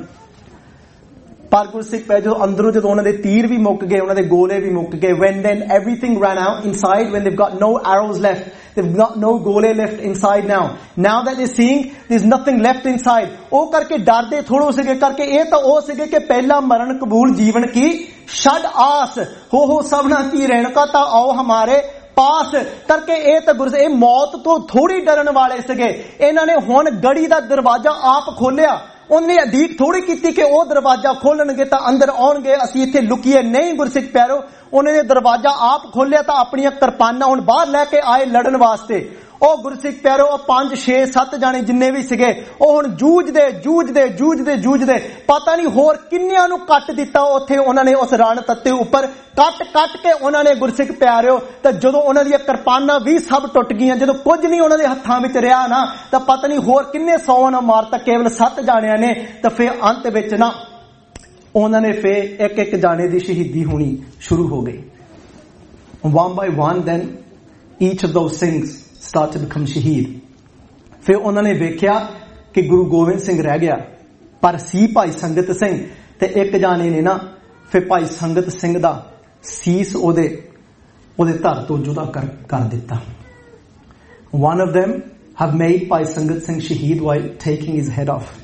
ਪਰ ਗੁਰਸਿੱਖ ਪਿਆਰੋ ਜਦੋਂ ਅੰਦਰੋਂ ਜਦੋਂ ਉਹਨਾਂ ਦੇ ਤੀਰ ਵੀ ਮੁੱਕ ਗਏ, ਉਹਨਾਂ ਦੇ ਗੋਲੇ ਵੀ ਮੁੱਕ ਗਏ, when then everything ran out inside, when they've got no arrows left, they've got no gole left inside now, now that they're seeing there's nothing left inside, ਉਹ ਕਰਕੇ ਡਰਦੇ ਥੋੜੋ ਸੀਗੇ, ਕਰਕੇ ਇਹ ਤਾਂ ਉਹ ਸੀਗੇ ਕਿ ਪਹਿਲਾ ਮਰਨ ਕਬੂਲ ਜੀਵਨ ਕੀ ਛੱਡ ਆਸ, ਹੋ ਹੋ ਸਭਨਾ ਕੀ ਰਹਿਣਕਾ ਤਾਂ ਆਓ ਹਮਾਰੇ ਪਾਸ, ਕਰਕੇ ਇਹ ਤਾਂ ਗੁਰਸਿੱਖ ਇਹ ਮੌਤ ਤੋਂ ਥੋੜੀ ਡਰਨ ਵਾਲੇ ਸੀਗੇ। ਇਹਨਾਂ ਨੇ ਹੁਣ ਗੜੀ ਦਾ ਦਰਵਾਜ਼ਾ ਆਪ ਖੋਲਿਆ, ਉਹਨੇ ਉਡੀਕ ਥੋੜੀ ਕੀਤੀ ਕਿ ਉਹ ਦਰਵਾਜ਼ਾ ਖੋਲਣਗੇ ਤਾਂ ਅੰਦਰ ਆਉਣਗੇ, ਅਸੀਂ ਇੱਥੇ ਲੁਕੀਏ, ਨਹੀਂ ਗੁਰਸਿੱਖ ਪਿਆਰੋ, ਉਹਨਾਂ ਨੇ ਦਰਵਾਜ਼ਾ ਆਪ ਖੋਲਿਆ ਤਾਂ ਆਪਣੀਆਂ ਕਿਰਪਾਨਾਂ ਹੁਣ ਬਾਹਰ ਲੈ ਕੇ ਆਏ ਲੜਨ ਵਾਸਤੇ। ਉਹ ਗੁਰਸਿੱਖ ਪਿਆਰੋ ਉਹ ਪੰਜ ਛੇ ਸੱਤ ਜਾਣੇ ਜਿੰਨੇ ਵੀ ਸੀਗੇ, ਉਹ ਹੁਣ ਜੂਝਦੇ ਜੂਝਦੇ ਜੂਝਦੇ ਜੂਝਦੇ ਪਤਾ ਨਹੀਂ ਹੋਰ ਕਿੰਨਿਆਂ ਨੂੰ ਕੱਟ ਦਿੱਤਾ ਉੱਥੇ ਉਹਨਾਂ ਨੇ, ਉਸ ਰਣ ਤੱਤੇ ਉੱਪਰ ਕੱਟ ਕੱਟ ਕੇ ਉਹਨਾਂ ਨੇ ਗੁਰਸਿੱਖ ਪਿਆਰਿਓ। ਤਾਂ ਜਦੋਂ ਉਹਨਾਂ ਦੀਆਂ ਕਿਰਪਾਨਾਂ ਵੀ ਸਭ ਟੁੱਟ ਗਈਆਂ, ਜਦੋਂ ਕੁਝ ਨਹੀਂ ਉਹਨਾਂ ਦੇ ਹੱਥਾਂ ਵਿੱਚ ਰਿਹਾ ਨਾ, ਤਾਂ ਪਤਾ ਨਹੀਂ ਹੋਰ ਕਿੰਨੇ ਸੌਆਂ ਨੂੰ ਮਾਰਤਾ, ਕੇਵਲ ਸੱਤ ਜਾਣਿਆਂ ਨੇ। ਤਾਂ ਫਿਰ ਅੰਤ ਵਿੱਚ ਨਾ ਉਹਨਾਂ ਨੇ ਫਿਰ ਇੱਕ ਇੱਕ ਜਾਣੇ ਦੀ ਸ਼ਹੀਦੀ ਹੋਣੀ ਸ਼ੁਰੂ ਹੋ ਗਈ। one by one then each of those things start to become shaheed। ਫਿਰ ਉਹਨਾਂ ਨੇ ਵੇਖਿਆ ਕਿ ਗੁਰੂ ਗੋਬਿੰਦ ਸਿੰਘ ਰਹਿ ਗਿਆ, ਪਰ ਸੀ ਭਾਈ ਸੰਗਤ ਸਿੰਘ, ਤੇ ਇੱਕ ਜਾਣੇ ਨੇ ਨਾ ਫਿਰ ਭਾਈ ਸੰਗਤ ਸਿੰਘ ਦਾ ਸੀਸ ਉਹਦੇ ਉਹਦੇ ਧੜ ਤੋਂ ਜੁਦਾ ਕਰ ਕਰ ਦਿੱਤਾ। one of them have made ਭਾਈ ਸੰਗਤ ਸਿੰਘ ਸ਼ਹੀਦ while taking his head off।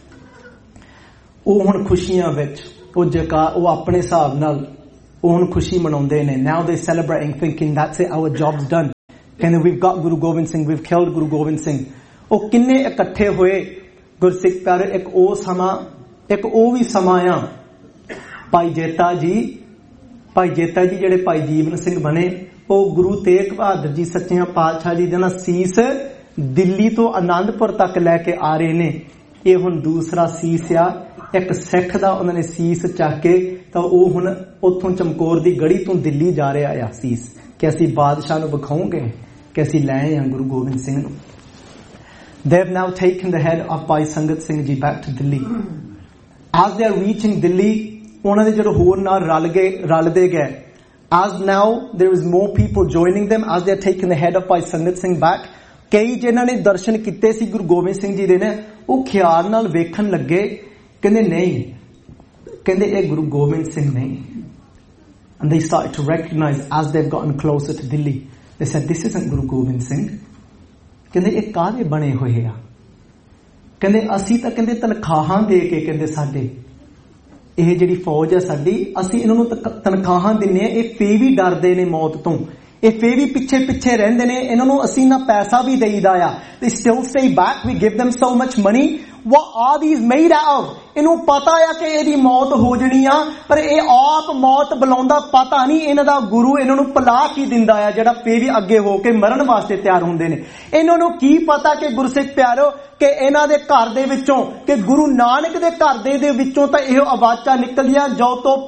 ਉਹ ਹੁਣ ਖੁਸ਼ੀਆਂ ਵਿੱਚ ਉਹ ਜਕਾ ਉਹ ਆਪਣੇ ਹਿਸਾਬ ਨਾਲ ਉਹ ਹੁਣ ਖੁਸ਼ੀ ਮਨਾਉਂਦੇ ਨੇ। now they celebrating thinking that's it, our job's done। ਕਹਿੰਦੇ we've got Guru Gobind Singh, we've killed Guru Gobind Singh। ਉਹ ਕਿੰਨੇ ਇਕੱਠੇ ਹੋਏ ਗੁਰਸਿੱਖ ਪਿਆਰੇ। ਇੱਕ ਉਹ ਸਮਾਂ, ਇੱਕ ਉਹ ਵੀ ਸਮਾਂ ਆ ਭਾਈ ਜੇਤਾ ਜੀ, ਭਾਈ ਜੇਤਾ ਜੀ ਜਿਹੜੇ ਭਾਈ ਜੀਵਨ ਸਿੰਘ ਬਣੇ, ਉਹ ਗੁਰੂ ਤੇਗ ਬਹਾਦਰ ਜੀ ਸੱਚਿਆਂ ਪਾਤਸ਼ਾਹ ਜੀ ਦਾ ਸੀਸ ਦਿੱਲੀ ਤੋਂ ਆਨੰਦਪੁਰ ਤੱਕ ਲੈ ਕੇ ਆ ਰਹੇ ਨੇ। ਇਹ ਹੁਣ ਦੂਸਰਾ ਸੀਸ ਆ, ਇੱਕ ਸਿੱਖ ਦਾ ਉਹਨਾਂ ਨੇ ਸੀਸ ਚੱਕ ਕੇ, ਤਾਂ ਉਹ ਹੁਣ ਉੱਥੋਂ ਚਮਕੌਰ ਦੀ ਗੜੀ ਤੋਂ ਦਿੱਲੀ ਜਾ ਰਿਹਾ ਆ ਸੀਸ, ਕਿ ਅਸੀਂ ਬਾਦਸ਼ਾਹ ਨੂੰ ਵਿਖਾਉਂਗੇ ਕਿ ਅਸੀਂ ਲੈ ਆਏ ਹਾਂ ਗੁਰੂ ਗੋਬਿੰਦ ਸਿੰਘ ਨੂੰ। They have now taken the head of Bhai Sangat Singh ji back to Delhi. As they are reaching Delhi, ਉਹਨਾਂ ਦੇ ਜਿਹੜੇ ਹੋਰ ਨਾਲ ਰਲ ਗਏ ਰਲਦੇ ਗਏ, as now there is more people joining them as they are taking the head of Bhai Sangat Singh back। ਕਈ ਜਿਨ੍ਹਾਂ ਨੇ ਦਰਸ਼ਨ ਕੀਤੇ ਸੀ ਗੁਰੂ ਗੋਬਿੰਦ ਸਿੰਘ ਜੀ ਦੇ ਨੇ, ਉਹ ਖਿਆਲ ਨਾਲ ਵੇਖਣ ਲੱਗੇ, ਕਹਿੰਦੇ ਨਹੀਂ, ਕਹਿੰਦੇ ਇਹ ਗੁਰੂ ਗੋਬਿੰਦ ਸਿੰਘ ਨਹੀਂ। And they started to recognize as they've gotten closer to Delhi, they said this isn't Guru Gobind Singh। ਕਹਿੰਦੇ ਇਹ ਕਾਹਦੇ ਬਣੇ ਹੋਏ ਆ? ਕਹਿੰਦੇ ਅਸੀਂ ਤਾਂ ਕਹਿੰਦੇ ਤਨਖਾਹਾਂ ਦੇ ਕੇ, ਕਹਿੰਦੇ ਸਾਡੇ ਇਹ ਜਿਹੜੀ ਫੌਜ ਹੈ ਸਾਡੀ, ਅਸੀਂ ਇਹਨਾਂ ਨੂੰ ਤਨਖਾਹਾਂ ਦਿੰਨੇ ਆ, ਇਹ ਫੇ ਵੀ ਡਰਦੇ ਨੇ ਮੌਤ ਤੋਂ, ਇਹ ਫੇ ਵੀ ਪਿੱਛੇ ਪਿੱਛੇ ਰਹਿੰਦੇ ਨੇ, ਇਹਨਾਂ ਨੂੰ ਅਸੀਂ ਨਾ ਪੈਸਾ ਵੀ ਦੇਈਦਾ ਆ। They still stay back, we give them so much money। What are these made out of? ਇਹਨੂੰ ਪਤਾ ਆ ਕਿ ਇਹਦੀ ਮੌਤ ਹੋ ਜਣੀ ਆ, ਪਰ ਇਹ ਆਪ ਮੌਤ ਬੁਲਾਉਂਦਾ, ਪਤਾ ਨਹੀਂ ਇਹਨਾਂ ਦਾ ਗੁਰੂ ਇਹਨਾਂ ਨੂੰ ਪਲਾ ਕੀ ਦਿੰਦਾ ਆ, ਜਿਹੜਾ ਫੇ ਵੀ ਅੱਗੇ ਹੋ ਕੇ ਮਰਨ ਵਾਸਤੇ ਤਿਆਰ ਹੁੰਦੇ ਨੇ। ਇਹਨਾਂ ਨੂੰ ਕੀ ਪਤਾ ਕਿ ਗੁਰਸਿੱਖ ਪਿਆਰੋ ਕਿ ਇਹਨਾਂ ਦੇ ਘਰ ਦੇ ਵਿੱਚੋਂ, ਕਿ ਗੁਰੂ ਨਾਨਕ ਦੇ ਘਰ ਦੇ ਵਿੱਚੋਂ ਤਾਂ ਇਹ ਆਵਾਜ਼ਾਂ ਨਿਕਲੀਆਂ, ਜੋ ਤੋਂ